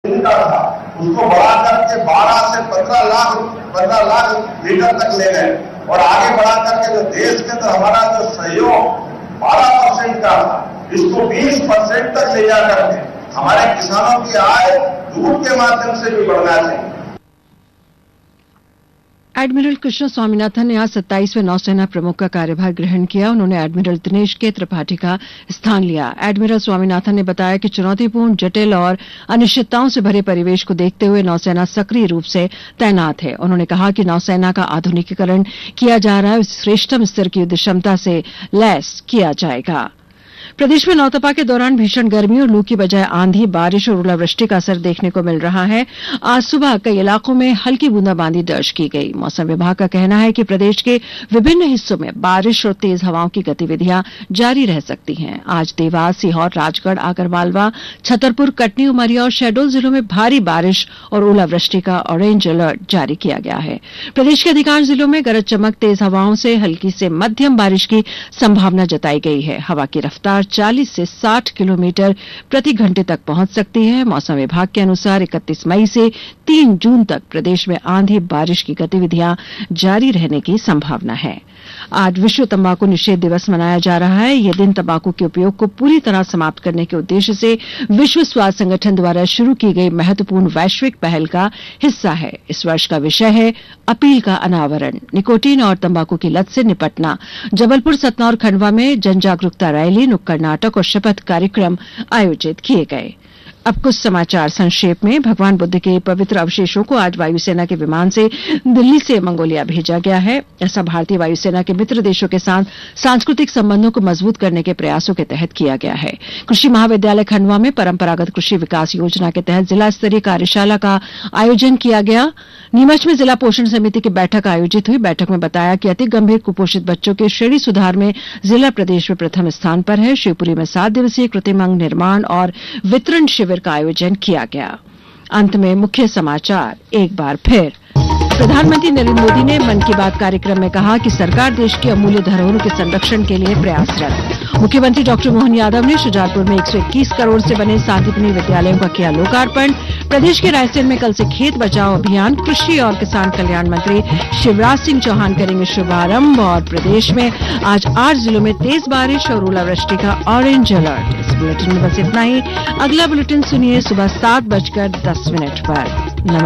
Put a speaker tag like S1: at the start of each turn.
S1: का था उसको बढ़ा करके 12 से 15 लाख लीटर तक ले गए और आगे बढ़ा करके जो देश के अंदर हमारा जो सहयोग 12% का था इसको 20% तक ले जा करके हमारे किसानों की आय दूध के माध्यम से भी बढ़ना चाहिए।
S2: एडमिरल कृष्ण स्वामीनाथन ने आज 27वें नौसेना प्रमुख का कार्यभार ग्रहण किया। उन्होंने एडमिरल दिनेश के त्रिपाठी का स्थान लिया। एडमिरल स्वामीनाथन ने बताया कि चुनौतीपूर्ण, जटिल और अनिश्चितताओं से भरे परिवेश को देखते हुए नौसेना सक्रिय रूप से तैनात है। उन्होंने कहा कि नौसेना का आधुनिकीकरण किया जा रहा है, उसे श्रेष्ठतम स्तर की युद्ध क्षमता से लैस किया जाएगा। प्रदेश में नौतपा के दौरान भीषण गर्मी और लू की बजाय आंधी, बारिश और ओलावृष्टि का असर देखने को मिल रहा है। आज सुबह कई इलाकों में हल्की बूंदाबांदी दर्ज की गई। मौसम विभाग का कहना है कि प्रदेश के विभिन्न हिस्सों में बारिश और तेज हवाओं की गतिविधियां जारी रह सकती हैं। आज देवास, सीहोर, राजगढ़, आगरमालवा, छतरपुर, कटनी, उमरिया और शहडोल जिलों में भारी बारिश और ओलावृष्टि का ऑरेंज अलर्ट जारी किया गया है। प्रदेश के अधिकांश जिलों में गरज चमक, तेज हवाओं से हल्की से मध्यम बारिश की संभावना जताई गई है। हवा की रफ्तार 40 से 60 किलोमीटर प्रति घंटे तक पहुंच सकती है। मौसम विभाग के अनुसार 31 मई से 3 जून तक प्रदेश में आंधी बारिश की गतिविधियां जारी रहने की संभावना है। आज विश्व तंबाकू निषेध दिवस मनाया जा रहा है। यह दिन तंबाकू के उपयोग को पूरी तरह समाप्त करने के उद्देश्य से विश्व स्वास्थ्य संगठन द्वारा शुरू की गई महत्वपूर्ण वैश्विक पहल का हिस्सा है। इस वर्ष का विषय है अपील का अनावरण, निकोटीन और तंबाकू की लत से निपटना। जबलपुर, सतना और खंडवा में जन जागरूकता रैली, नुक्कड़ नाटक और शपथ कार्यक्रम आयोजित किए गए। अब कुछ समाचार संक्षेप में। भगवान बुद्ध के पवित्र अवशेषों को आज वायुसेना के विमान से दिल्ली से मंगोलिया भेजा गया है। ऐसा भारतीय वायुसेना के मित्र देशों के साथ सांस्कृतिक संबंधों को मजबूत करने के प्रयासों के तहत किया गया है। कृषि महाविद्यालय खंडवा में परंपरागत कृषि विकास योजना के तहत जिला स्तरीय कार्यशाला का आयोजन किया गया। नीमच में जिला पोषण समिति की बैठक आयोजित हुई। बैठक में बताया कि अति गंभीर कुपोषित बच्चों के श्रेणी सुधार में जिला प्रदेश में प्रथम स्थान पर है। शिवपुरी में 7 दिवसीय कृत्रिम अंग निर्माण और वितरण शिविर का आयोजन किया गया। अंत में मुख्य समाचार एक बार फिर। प्रधानमंत्री नरेंद्र मोदी ने मन की बात कार्यक्रम में कहा कि सरकार देश की अमूल्य धरोहरों के संरक्षण के लिए प्रयासरत। मुख्यमंत्री डॉक्टर मोहन यादव ने शुजालपुर में 121 करोड़ से बने शांतिप्रिय विद्यालयों का किया लोकार्पण। प्रदेश के रायसेन में कल से खेत बचाओ अभियान कृषि और किसान कल्याण मंत्री शिवराज सिंह चौहान करेंगे शुभारंभ। और प्रदेश में आज 8 जिलों में तेज बारिश और ओलावृष्टि का ऑरेंज अलर्ट। इस बुलेटिन में बस इतना ही। अगला बुलेटिन सुनिए सुबह 7:10 पर।